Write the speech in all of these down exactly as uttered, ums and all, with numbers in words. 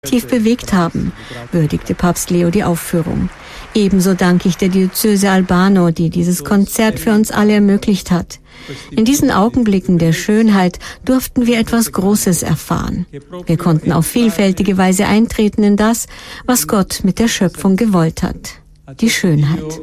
tief bewegt haben, würdigte Papst Leo die Aufführung. Ebenso danke ich der Diözese Albano, die dieses Konzert für uns alle ermöglicht hat. In diesen Augenblicken der Schönheit durften wir etwas Großes erfahren. Wir konnten auf vielfältige Weise eintreten in das, was Gott mit der Schöpfung gewollt hat. Die Schönheit.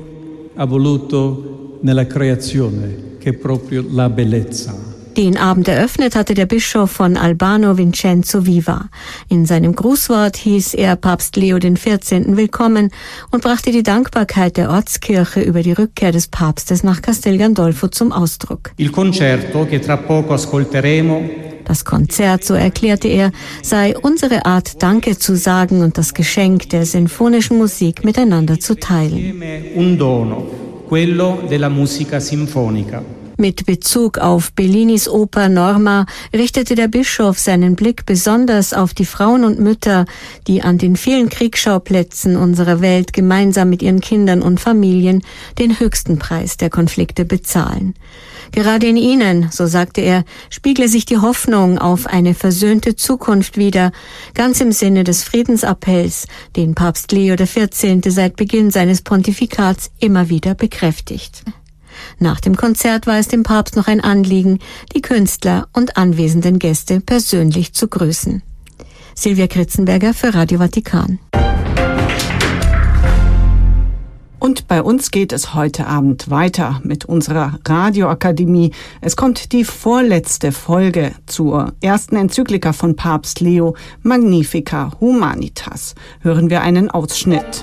Den Abend eröffnet hatte der Bischof von Albano, Vincenzo Viva. In seinem Grußwort hieß er Papst Leo den vierzehnten willkommen und brachte die Dankbarkeit der Ortskirche über die Rückkehr des Papstes nach Castel Gandolfo zum Ausdruck. Il concerto che tra poco ascolteremo. Das Konzert, so erklärte er, sei unsere Art, Danke zu sagen und das Geschenk der sinfonischen Musik miteinander zu teilen. Un dono, quello della musica sinfonica. Mit Bezug auf Bellinis Oper Norma richtete der Bischof seinen Blick besonders auf die Frauen und Mütter, die an den vielen Kriegsschauplätzen unserer Welt gemeinsam mit ihren Kindern und Familien den höchsten Preis der Konflikte bezahlen. Gerade in ihnen, so sagte er, spiegle sich die Hoffnung auf eine versöhnte Zukunft wider, ganz im Sinne des Friedensappells, den Papst Leo der vierzehnte seit Beginn seines Pontifikats immer wieder bekräftigt. Nach dem Konzert war es dem Papst noch ein Anliegen, die Künstler und anwesenden Gäste persönlich zu grüßen. Silvia Kritzenberger für Radio Vatikan. Und bei uns geht es heute Abend weiter mit unserer Radioakademie. Es kommt die vorletzte Folge zur ersten Enzyklika von Papst Leo, Magnificat Humanitas. Hören wir einen Ausschnitt.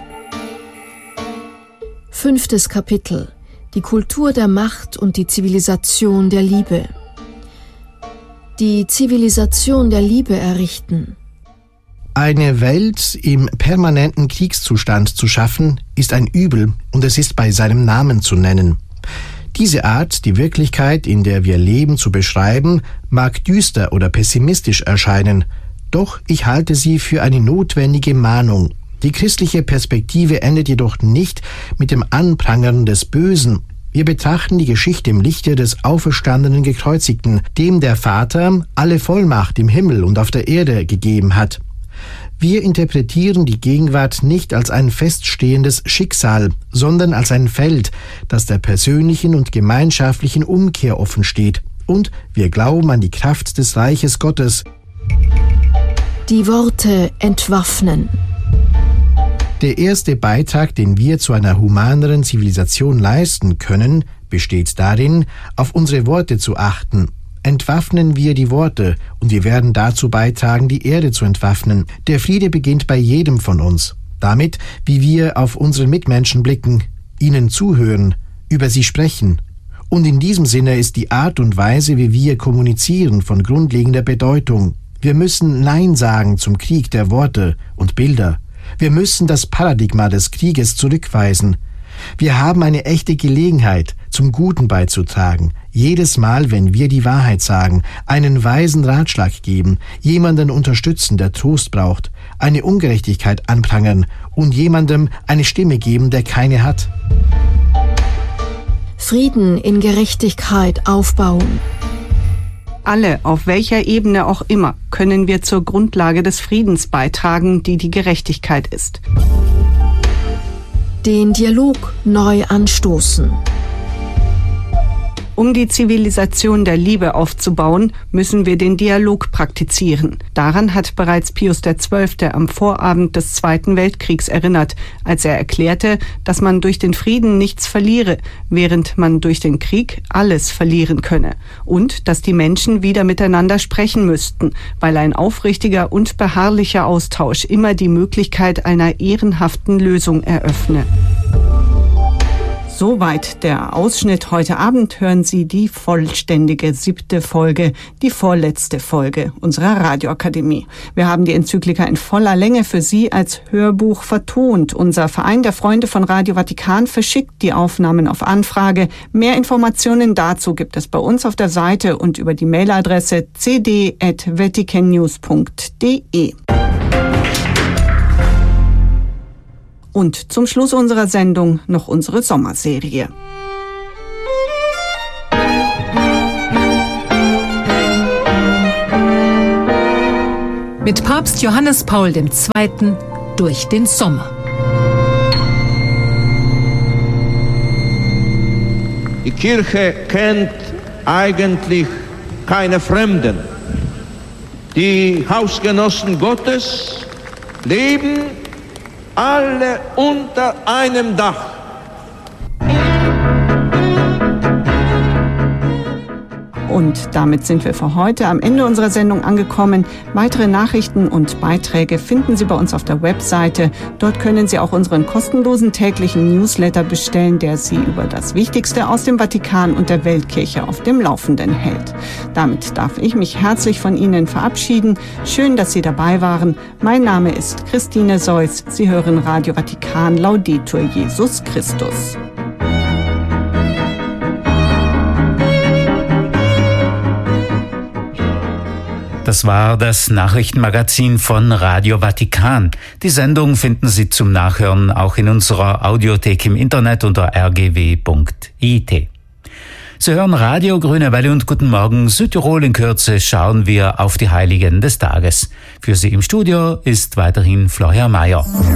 Fünftes Kapitel. Die Kultur der Macht und die Zivilisation der Liebe. Die Zivilisation der Liebe errichten. Eine Welt im permanenten Kriegszustand zu schaffen, ist ein Übel und es ist bei seinem Namen zu nennen. Diese Art, die Wirklichkeit, in der wir leben, zu beschreiben, mag düster oder pessimistisch erscheinen, doch ich halte sie für eine notwendige Mahnung. Die christliche Perspektive endet jedoch nicht mit dem Anprangern des Bösen. Wir betrachten die Geschichte im Lichte des auferstandenen Gekreuzigten, dem der Vater alle Vollmacht im Himmel und auf der Erde gegeben hat. Wir interpretieren die Gegenwart nicht als ein feststehendes Schicksal, sondern als ein Feld, das der persönlichen und gemeinschaftlichen Umkehr offen steht. Und wir glauben an die Kraft des Reiches Gottes. Die Worte entwaffnen. Der erste Beitrag, den wir zu einer humaneren Zivilisation leisten können, besteht darin, auf unsere Worte zu achten. Entwaffnen wir die Worte, und wir werden dazu beitragen, die Erde zu entwaffnen. Der Friede beginnt bei jedem von uns. Damit, wie wir auf unsere Mitmenschen blicken, ihnen zuhören, über sie sprechen. Und in diesem Sinne ist die Art und Weise, wie wir kommunizieren, von grundlegender Bedeutung. Wir müssen Nein sagen zum Krieg der Worte und Bilder. Wir müssen das Paradigma des Krieges zurückweisen. Wir haben eine echte Gelegenheit, zum Guten beizutragen. Jedes Mal, wenn wir die Wahrheit sagen, einen weisen Ratschlag geben, jemanden unterstützen, der Trost braucht, eine Ungerechtigkeit anprangern und jemandem eine Stimme geben, der keine hat. Frieden in Gerechtigkeit aufbauen. Alle, auf welcher Ebene auch immer, können wir zur Grundlage des Friedens beitragen, die die Gerechtigkeit ist. Den Dialog neu anstoßen. Um die Zivilisation der Liebe aufzubauen, müssen wir den Dialog praktizieren. Daran hat bereits Pius der Zwölfte am Vorabend des Zweiten Weltkriegs erinnert, als er erklärte, dass man durch den Frieden nichts verliere, während man durch den Krieg alles verlieren könne. Und dass die Menschen wieder miteinander sprechen müssten, weil ein aufrichtiger und beharrlicher Austausch immer die Möglichkeit einer ehrenhaften Lösung eröffne. Soweit der Ausschnitt. Heute Abend hören Sie die vollständige siebte Folge, die vorletzte Folge unserer Radioakademie. Wir haben die Enzyklika in voller Länge für Sie als Hörbuch vertont. Unser Verein der Freunde von Radio Vatikan verschickt die Aufnahmen auf Anfrage. Mehr Informationen dazu gibt es bei uns auf der Seite und über die Mailadresse c d at vaticannews punkt d e. Und zum Schluss unserer Sendung noch unsere Sommerserie. mit Papst Johannes Paul der Zweite. durch den Sommer. Die Kirche kennt eigentlich keine Fremden. Die Hausgenossen Gottes leben alle unter einem Dach. Und damit sind wir für heute am Ende unserer Sendung angekommen. Weitere Nachrichten und Beiträge finden Sie bei uns auf der Webseite. Dort können Sie auch unseren kostenlosen täglichen Newsletter bestellen, der Sie über das Wichtigste aus dem Vatikan und der Weltkirche auf dem Laufenden hält. Damit darf ich mich herzlich von Ihnen verabschieden. Schön, dass Sie dabei waren. Mein Name ist Christine Seuss. Sie hören Radio Vatikan Laudetur Jesus Christus. Das war das Nachrichtenmagazin von Radio Vatikan. Die Sendung finden Sie zum Nachhören auch in unserer Audiothek im Internet unter r g w punkt i t. Sie hören Radio Grüne Welle und Guten Morgen Südtirol. In Kürze schauen wir auf die Heiligen des Tages. Für Sie im Studio ist weiterhin Florian Mayer.